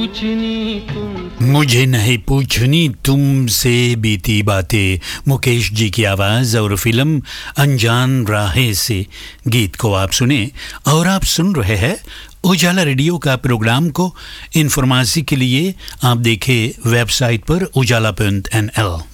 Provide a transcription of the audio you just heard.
मुझे नहीं पूछनी तुमसे बीती बातें, मुकेश जी की आवाज़ और फिल्म अनजान राहें से गीत को आप सुने। और आप सुन रहे हैं उजाला रेडियो का प्रोग्राम को। इन्फॉर्मेशन के लिए आप देखें वेबसाइट पर ujala.nl।